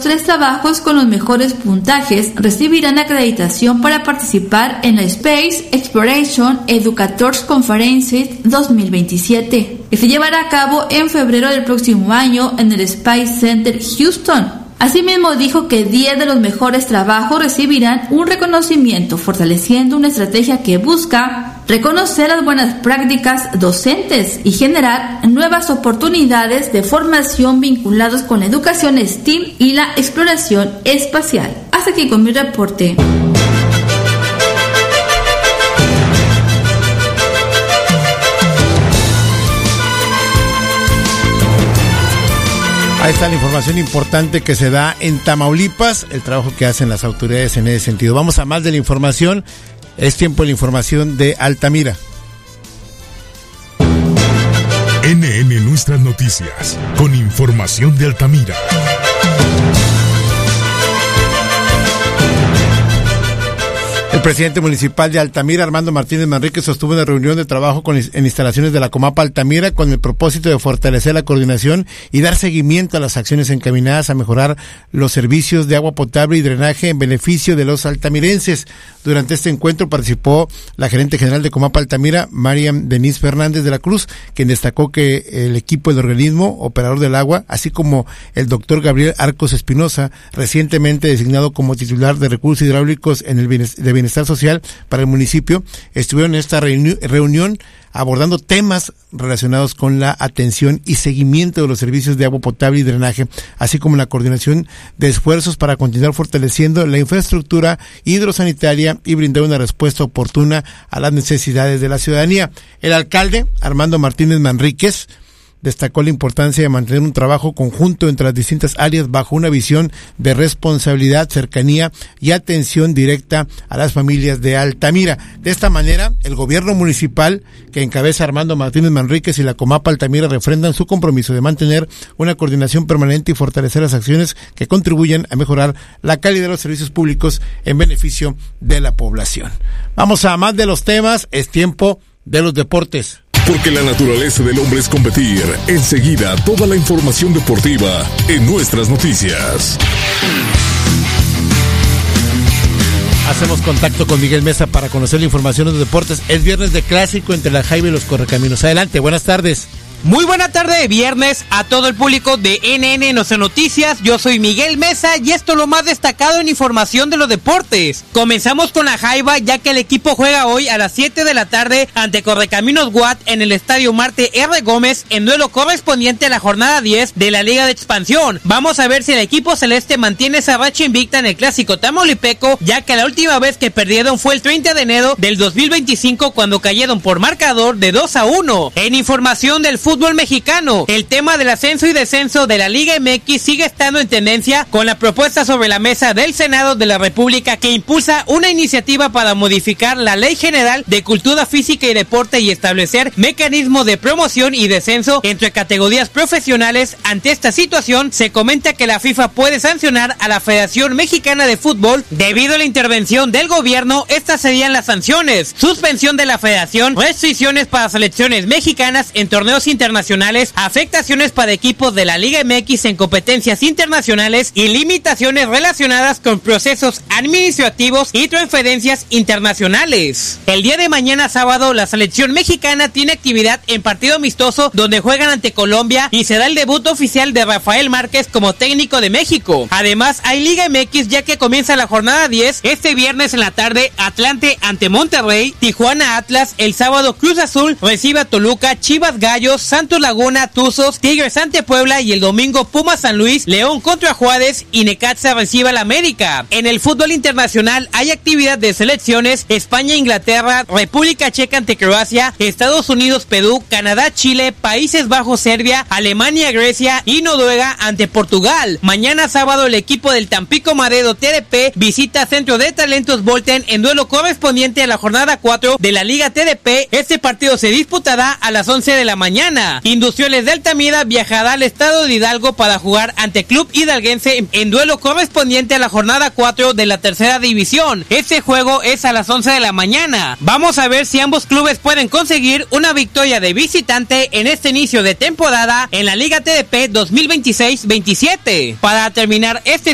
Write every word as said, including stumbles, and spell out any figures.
tres trabajos con los mejores puntajes recibirán acreditación para participar en la Space Exploration Educators Conference dos mil veintisiete, que se llevará a cabo en febrero del próximo año en el Space Center Houston. Asimismo, dijo que diez de los mejores trabajos recibirán un reconocimiento, fortaleciendo una estrategia que busca reconocer las buenas prácticas docentes y generar nuevas oportunidades de formación vinculados con la educación STEAM y la exploración espacial. Hasta aquí con mi reporte. Ahí está la información importante que se da en Tamaulipas, el trabajo que hacen las autoridades en ese sentido. Vamos a más de la información. Es tiempo de la información de Altamira. N N Nuestras Noticias, con información de Altamira. El presidente municipal de Altamira, Armando Martínez Manrique, sostuvo una reunión de trabajo con, en instalaciones de la Comapa Altamira con el propósito de fortalecer la coordinación y dar seguimiento a las acciones encaminadas a mejorar los servicios de agua potable y drenaje en beneficio de los altamirenses. Durante este encuentro participó la gerente general de Comapa Altamira, Mariam Denise Fernández de la Cruz, quien destacó que el equipo del organismo operador del agua, así como el doctor Gabriel Arcos Espinosa, recientemente designado como titular de recursos hidráulicos en el bienestar, de bienestar social para el municipio, estuvieron en esta reuni- reunión abordando temas relacionados con la atención y seguimiento de los servicios de agua potable y drenaje, así como la coordinación de esfuerzos para continuar fortaleciendo la infraestructura hidrosanitaria y brindar una respuesta oportuna a las necesidades de la ciudadanía. El alcalde, Armando Martínez Manríquez, destacó la importancia de mantener un trabajo conjunto entre las distintas áreas bajo una visión de responsabilidad, cercanía y atención directa a las familias de Altamira. De esta manera, el gobierno municipal que encabeza Armando Martínez Manríquez y la Comapa Altamira refrendan su compromiso de mantener una coordinación permanente y fortalecer las acciones que contribuyan a mejorar la calidad de los servicios públicos en beneficio de la población. Vamos a más de los temas, es tiempo de los deportes. Porque la naturaleza del hombre es competir. Enseguida, toda la información deportiva en Nuestras Noticias. Hacemos contacto con Miguel Mesa para conocer la información de los deportes. Es viernes de clásico entre la Jaiba y los Correcaminos. Adelante, buenas tardes. Muy buena tarde de viernes a todo el público de N N Nuestras Noticias. Yo soy Miguel Mesa y esto es lo más destacado en información de los deportes. Comenzamos con la Jaiba, ya que el equipo juega hoy a las siete de la tarde ante Correcaminos Guat en el Estadio Marte R. Gómez en duelo correspondiente a la jornada diez de la Liga de Expansión. Vamos a ver si el equipo celeste mantiene esa racha invicta en el clásico tamaulipeco, ya que la última vez que perdieron fue el treinta de enero del dos mil veinticinco cuando cayeron por marcador de dos a uno. En información del fútbol Fútbol mexicano, el tema del ascenso y descenso de la Liga M X sigue estando en tendencia con la propuesta sobre la mesa del Senado de la República que impulsa una iniciativa para modificar la Ley General de Cultura Física y Deporte y establecer mecanismos de promoción y descenso entre categorías profesionales. Ante esta situación, se comenta que la FIFA puede sancionar a la Federación Mexicana de Fútbol debido a la intervención del gobierno. Estas serían las sanciones: suspensión de la Federación, restricciones para selecciones mexicanas en torneos internacionales internacionales, afectaciones para equipos de la Liga M X en competencias internacionales y limitaciones relacionadas con procesos administrativos y transferencias internacionales. El día de mañana sábado, la selección mexicana tiene actividad en partido amistoso donde juegan ante Colombia y será el debut oficial de Rafael Márquez como técnico de México. Además, hay Liga M X ya que comienza la jornada diez este viernes en la tarde, Atlante ante Monterrey, Tijuana Atlas, el sábado Cruz Azul recibe a Toluca, Chivas Gallos, Santos Laguna, Tuzos, Tigres ante Puebla y el domingo Pumas San Luis, León contra Juárez y Necaxa recibe al América. En el fútbol internacional hay actividad de selecciones: España, Inglaterra, República Checa ante Croacia, Estados Unidos, Perú, Canadá, Chile, Países Bajos, Serbia, Alemania, Grecia y Noruega ante Portugal. Mañana sábado el equipo del Tampico Madero T D P visita Centro de Talentos Volten en duelo correspondiente a la jornada cuatro de la Liga T D P. Este partido se disputará a las once de la mañana. Industriales de Altamira viajará al estado de Hidalgo para jugar ante Club Hidalguense en duelo correspondiente a la jornada cuatro de la tercera división. Este juego es a las once de la mañana. Vamos a ver si ambos clubes pueden conseguir una victoria de visitante en este inicio de temporada en la Liga T D P dos mil veintiséis veintisiete. Para terminar este